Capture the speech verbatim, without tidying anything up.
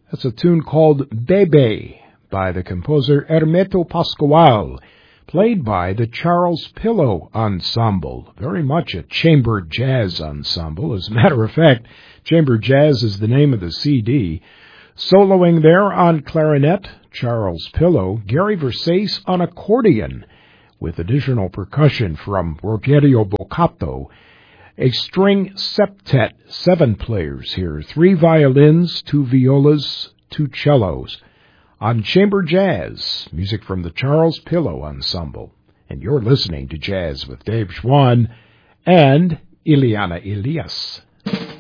That's a tune called Bebe by the composer Hermeto Pascoal, played by the Charles Pillow Ensemble, very much a chamber jazz ensemble. As a matter of fact, Chamber Jazz is the name of the C D. Soloing there on clarinet, Charles Pillow, Gary Versace on accordion, with additional percussion from Rogerio Boccato. A string septet, seven players here, three violins, two violas, two cellos. On Chamber Jazz, music from the Charles Pillow Ensemble. And you're listening to Jazz with Dave Schwann and Ileana Elias.